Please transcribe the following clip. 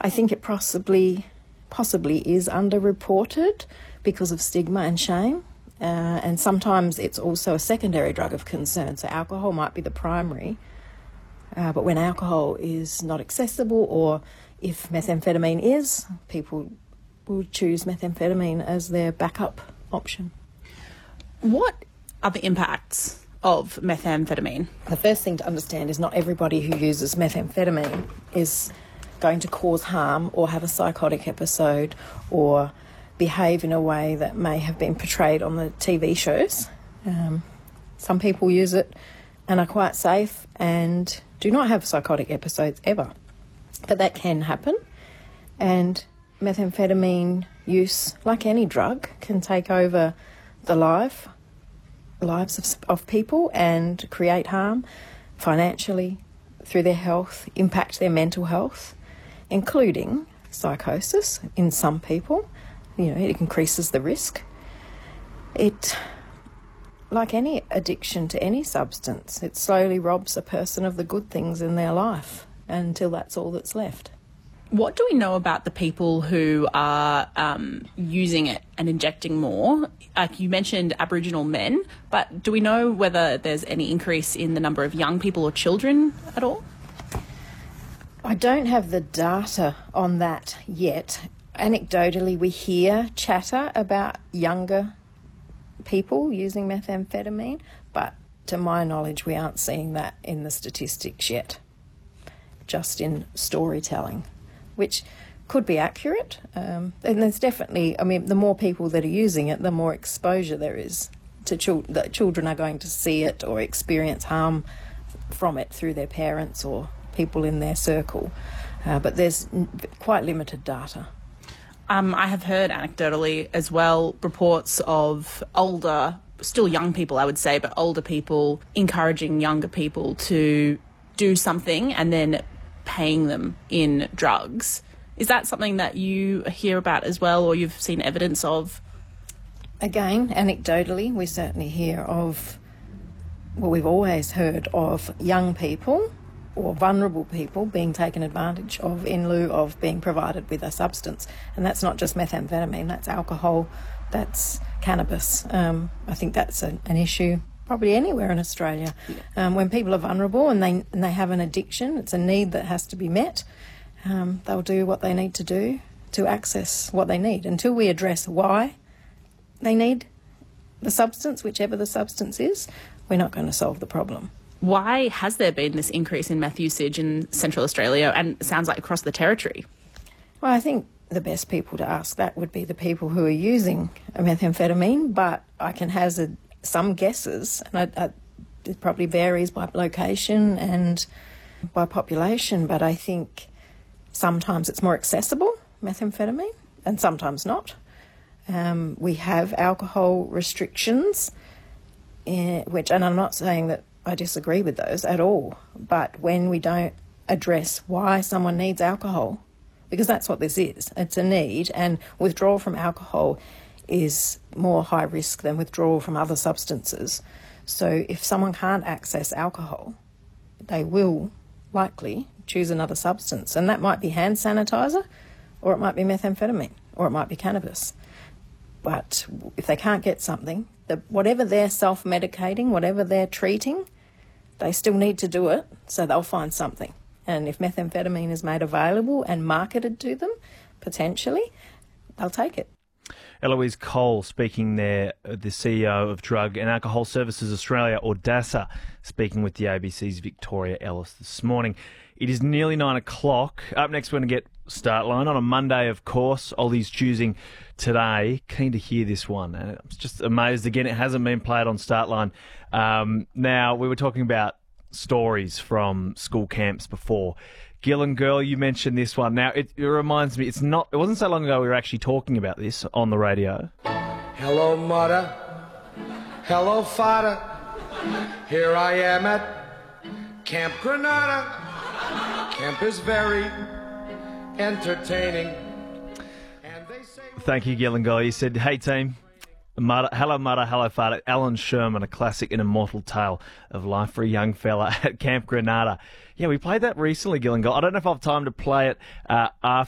I think it possibly is underreported because of stigma and shame. And sometimes it's also a secondary drug of concern. So alcohol might be the primary, but when alcohol is not accessible, or if methamphetamine is, people will choose methamphetamine as their backup option. What are the impacts of methamphetamine? The first thing to understand is not everybody who uses methamphetamine is going to cause harm or have a psychotic episode or behave in a way that may have been portrayed on the TV shows. Some people use it and are quite safe and do not have psychotic episodes ever. But that can happen, and methamphetamine use, like any drug, can take over the lives of people and create harm financially, through their health, impact their mental health, including psychosis in some people. It increases the risk. It, like any addiction to any substance, it slowly robs a person of the good things in their life until that's all that's left. What do we know about the people who are using it and injecting more? You mentioned Aboriginal men, but do we know whether there's any increase in the number of young people or children at all? I don't have the data on that yet. Anecdotally, we hear chatter about younger people using methamphetamine, but to my knowledge, we aren't seeing that in the statistics yet, just in storytelling, which could be accurate. And there's definitely, the more people that are using it, the more exposure there is to that children are going to see it or experience harm from it through their parents or people in their circle. But there's quite limited data. I have heard anecdotally as well reports of older, still young people I would say, but older people encouraging younger people to do something and then paying them in drugs. Is that something that you hear about as well, or you've seen evidence of? Again, anecdotally, we certainly hear of, we've always heard of young people or vulnerable people being taken advantage of in lieu of being provided with a substance. And that's not just methamphetamine, that's alcohol, that's cannabis. I think that's an issue probably anywhere in Australia. When people are vulnerable and they have an addiction, it's a need that has to be met, they'll do what they need to do to access what they need. Until we address why they need the substance, whichever the substance is, we're not going to solve the problem. Why has there been this increase in meth usage in Central Australia and it sounds like across the territory? Well, I think the best people to ask that would be the people who are using methamphetamine, but I can hazard some guesses, and it probably varies by location and by population, but I think sometimes it's more accessible, methamphetamine, and sometimes not. We have alcohol restrictions, and I'm not saying that I disagree with those at all, but when we don't address why someone needs alcohol, because that's what this is, it's a need, and withdrawal from alcohol is more high risk than withdrawal from other substances. So if someone can't access alcohol, they will likely choose another substance, and that might be hand sanitizer, or it might be methamphetamine, or it might be cannabis. But if they can't get something, whatever they're self-medicating, whatever they're treating, they still need to do it, so they'll find something. And if methamphetamine is made available and marketed to them, potentially, they'll take it. Eloise Cole speaking there, the CEO of Drug and Alcohol Services Australia, or DASA, speaking with the ABC's Victoria Ellis this morning. It is nearly 9 o'clock. Up next, we're going to get Startline on a Monday, of course. Ollie's choosing today. Keen to hear this one. And I'm just amazed, again, it hasn't been played on Startline. Now, we were talking about stories from school camps before. Gillen Girl, you mentioned this one. Now, it reminds me, it wasn't so long ago we were actually talking about this on the radio. Hello, mother. Hello, father. Here I am at Camp Granada. Camp is very entertaining. And they say... Thank you, Gillen Girl. You said, hey, team. Hello, mother, hello, father. Alan Sherman, a classic and immortal tale of life for a young fella at Camp Granada. Yeah, we played that recently, Gillen Girl. I don't know if I've time to play it after